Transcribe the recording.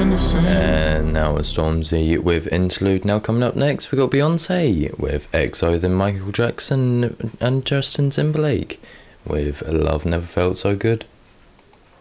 And now it's Stormzy with Interlude. Now coming up next, we got Beyonce with EXO, then Michael Jackson and Justin Timberlake with Love Never Felt So Good.